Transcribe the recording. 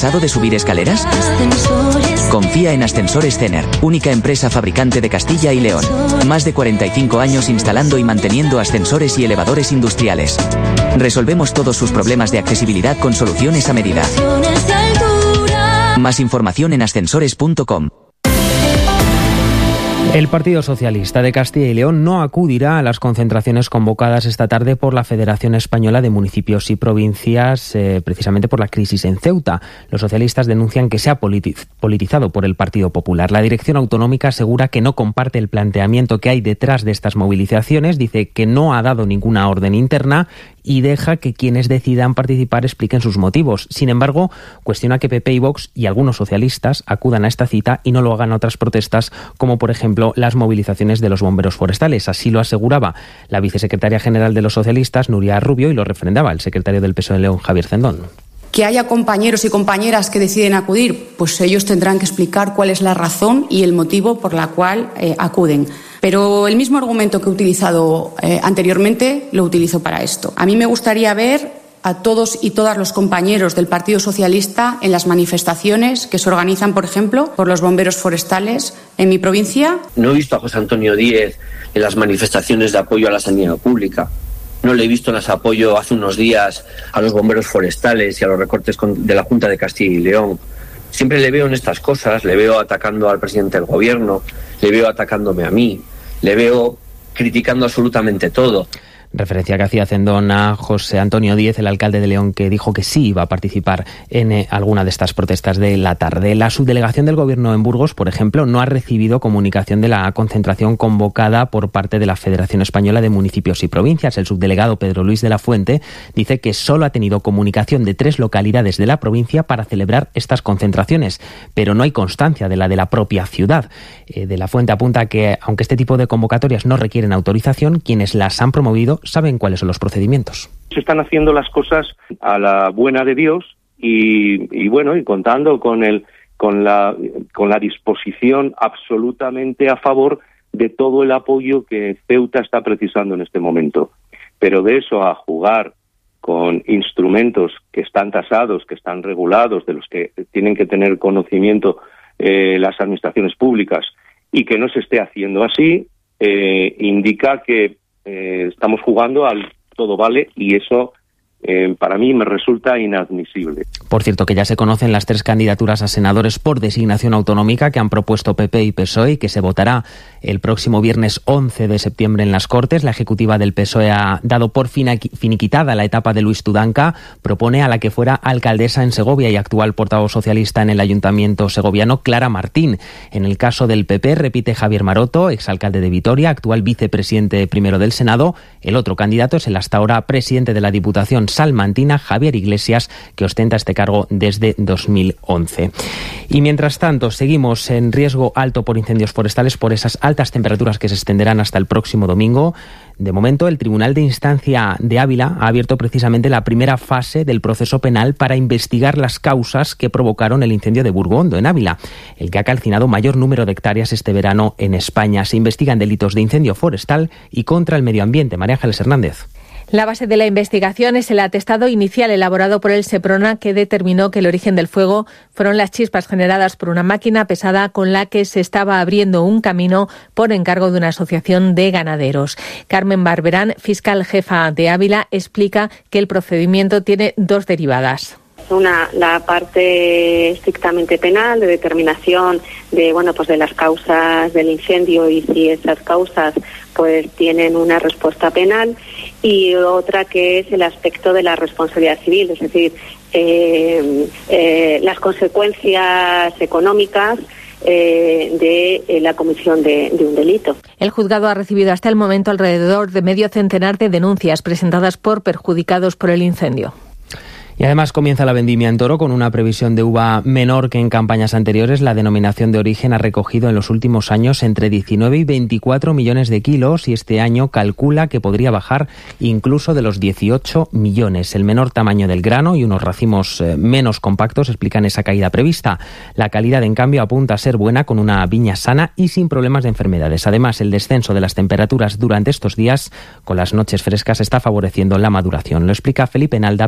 ¿Cansado de subir escaleras? Confía en Ascensores Cener, única empresa fabricante de Castilla y León. Más de 45 años instalando y manteniendo ascensores y elevadores industriales. Resolvemos todos sus problemas de accesibilidad con soluciones a medida. Más información en ascensores.com. El Partido Socialista de Castilla y León no acudirá a las concentraciones convocadas esta tarde por la Federación Española de Municipios y Provincias, precisamente por la crisis en Ceuta. Los socialistas denuncian que se ha politizado por el Partido Popular. La dirección autonómica asegura que no comparte el planteamiento que hay detrás de estas movilizaciones, dice que no ha dado ninguna orden interna y deja que quienes decidan participar expliquen sus motivos. Sin embargo, cuestiona que PP y Vox y algunos socialistas acudan a esta cita y no lo hagan a otras protestas, como por ejemplo las movilizaciones de los bomberos forestales. Así lo aseguraba la vicesecretaria general de los socialistas, Nuria Rubio, y lo refrendaba el secretario del PSOE de León, Javier Cendón. Que haya compañeros y compañeras que deciden acudir, pues ellos tendrán que explicar cuál es la razón y el motivo por la cual acuden. Pero el mismo argumento que he utilizado anteriormente lo utilizo para esto. A mí me gustaría ver a todos y todas los compañeros del Partido Socialista en las manifestaciones que se organizan, por ejemplo, por los bomberos forestales en mi provincia. No he visto a José Antonio Díez en las manifestaciones de apoyo a la sanidad pública. No le he visto en ese apoyo hace unos días a los bomberos forestales y a los recortes de la Junta de Castilla y León. Siempre le veo en estas cosas, le veo atacando al presidente del gobierno, le veo atacándome a mí, le veo criticando absolutamente todo. Referencia que hacía Cendón a José Antonio Díez, el alcalde de León, que dijo que sí iba a participar en alguna de estas protestas de la tarde. La subdelegación del Gobierno en Burgos, por ejemplo, no ha recibido comunicación de la concentración convocada por parte de la Federación Española de Municipios y Provincias. El subdelegado Pedro Luis de la Fuente dice que solo ha tenido comunicación de 3 localidades de la provincia para celebrar estas concentraciones, pero no hay constancia de la propia ciudad. De la Fuente apunta que, aunque este tipo de convocatorias no requieren autorización, quienes las han promovido saben cuáles son los procedimientos. Se están haciendo las cosas a la buena de Dios y contando con la disposición absolutamente a favor de todo el apoyo que Ceuta está precisando en este momento. Pero de eso a jugar con instrumentos que están tasados, que están regulados, de los que tienen que tener conocimiento las administraciones públicas, y que no se esté haciendo así, indica que estamos jugando al todo vale, y eso para mí me resulta inadmisible. Por cierto, que ya se conocen las 3 candidaturas a senadores por designación autonómica que han propuesto PP y PSOE y que se votará el próximo viernes 11 de septiembre en las Cortes. La ejecutiva del PSOE ha dado por finiquitada la etapa de Luis Tudanca. Propone a la que fuera alcaldesa en Segovia y actual portavoz socialista en el Ayuntamiento segoviano, Clara Martín. En el caso del PP repite Javier Maroto, exalcalde de Vitoria, actual vicepresidente primero del Senado. El otro candidato es el hasta ahora presidente de la Diputación salmantina, Javier Iglesias, que ostenta este cargo desde 2011. Y mientras tanto, seguimos en riesgo alto por incendios forestales por esas altas temperaturas que se extenderán hasta el próximo domingo. De momento, el Tribunal de Instancia de Ávila ha abierto precisamente la primera fase del proceso penal para investigar las causas que provocaron el incendio de Burgondo, en Ávila, el que ha calcinado mayor número de hectáreas este verano en España. Se investigan delitos de incendio forestal y contra el medio ambiente. María Ángeles Hernández. La base de la investigación es el atestado inicial elaborado por el Seprona, que determinó que el origen del fuego fueron las chispas generadas por una máquina pesada con la que se estaba abriendo un camino por encargo de una asociación de ganaderos. Carmen Barberán, fiscal jefa de Ávila, explica que el procedimiento tiene 2 derivadas. La parte estrictamente penal, de determinación de las causas del incendio y si esas causas pues tienen una respuesta penal, y otra que es el aspecto de la responsabilidad civil, es decir, las consecuencias económicas de la comisión de un delito. El juzgado ha recibido hasta el momento alrededor de medio centenar de denuncias presentadas por perjudicados por el incendio. Y además comienza la vendimia en Toro con una previsión de uva menor que en campañas anteriores. La denominación de origen ha recogido en los últimos años entre 19 y 24 millones de kilos y este año calcula que podría bajar incluso de los 18 millones. El menor tamaño del grano y unos racimos menos compactos explican esa caída prevista. La calidad, en cambio, apunta a ser buena, con una viña sana y sin problemas de enfermedades. Además, el descenso de las temperaturas durante estos días con las noches frescas está favoreciendo la maduración. Lo explica Felipe Nalda,